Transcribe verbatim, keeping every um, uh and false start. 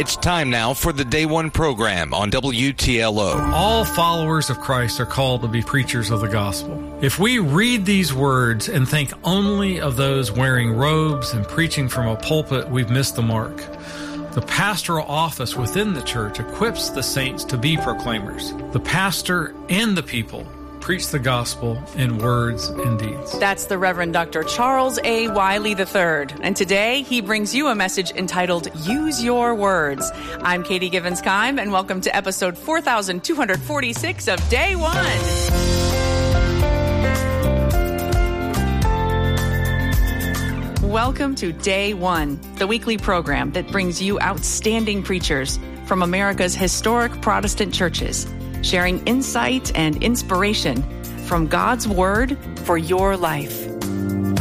It's time now for the Day One program on W T L O. All followers of Christ are called to be preachers of the gospel. If we read these words and think only of those wearing robes and preaching from a pulpit, we've missed the mark. The pastoral office within the church equips the saints to be proclaimers. The pastor and the people preach the gospel in words and deeds. That's the Reverend Doctor Charles A. Wiley the third. And today he brings you a message entitled, Use Your Words. I'm Katie Givens-Kime, and welcome to episode four thousand two hundred forty-six of Day One. Welcome to Day One, the weekly program that brings you outstanding preachers from America's historic Protestant churches, sharing insight and inspiration from God's Word for your life.